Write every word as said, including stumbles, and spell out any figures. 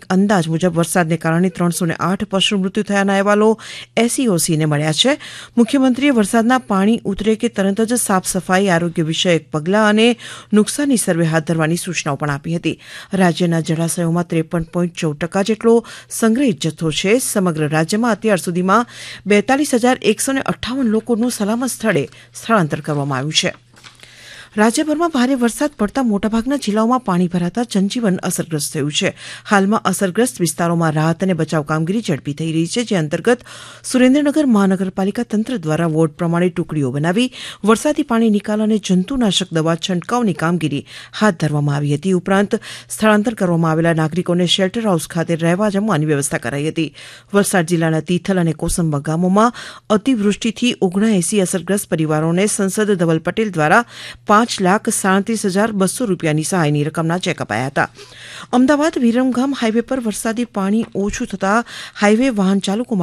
અંદાજ મુજબ વરસાદને કારણે ત્રણસો ને આઠ પશુ મૃત્યુ થયાના અહેવાલો એસઈઓસીને મળ્યા છે. મુખ્યમંત્રીએ વરસાદના પાણી ઉતરે કે તરત જ સાફ સફાઈ, આરોગ્ય વિષયક પગલાં અને નુકસાની સર્વે હાથ ધરવાની સૂચનાઓ પણ આપી હતી. રાજ્યના જળાશયોમાં ત્રેપન પોઈન્ટ ચૌદ ટકા જેટલો સંગ્રહિત જથ્થો છે. સમગ્ર રાજ્યમાં અત્યાર સુધીમાં બેતાલીસ હજાર એકસો ને અઠ્ઠાવન લોકોનું સલામત સ્થળે સ્થળાંતર કરવામાં આવ્યું છે. રાજ્યભરમાં ભારે વરસાદ પડતા મોટાભાગના જિલ્લાઓમાં પાણી ભરાતા જનજીવન અસરગ્રસ્ત થયું છે. હાલમાં અસરગ્રસ્ત વિસ્તારોમાં રાહત અને બચાવ કામગીરી ઝડપી થઈ રહી છે, જે અંતર્ગત સુરેન્દ્રનગર મહાનગરપાલિકા તંત્ર દ્વારા વોર્ડ પ્રમાણે ટુકડીઓ બનાવી વરસાદી પાણી નિકાલ અને જંતુનાશક દવા છંટકાવની કામગીરી હાથ ધરવામાં આવી હતી. ઉપરાંત સ્થળાંતર કરવામાં આવેલા નાગરિકોને શેલ્ટર હાઉસ ખાતે રહેવા જમવાની વ્યવસ્થા કરાઈ હતી. વલસાડ જિલ્લાના તિથલ અને કોસંબા ગામોમાં અતિવૃષ્ટિથી ઓગણએંસી અસરગ્રસ્ત પરિવારોને સંસદ ધવલ પટેલ દ્વારા પાંચ લાખ સાડત્રીસ હજાર બસો રૂપિયાની સહાયની રકમના ચેક અપાયા હતા. અમદાવાદ વિરમગામ હાઈવે પર વરસાદી પાણી ઓછું થતાં હાઈવે વાહન ચાલકો